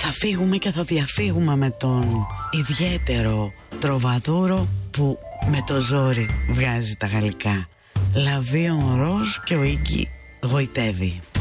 Θα φύγουμε και θα διαφύγουμε με τον ιδιαίτερο τροβαδούρο που με το ζόρι βγάζει τα γαλλικά. Λαβίον Ροζ και ο Ίγκη γοητεύει.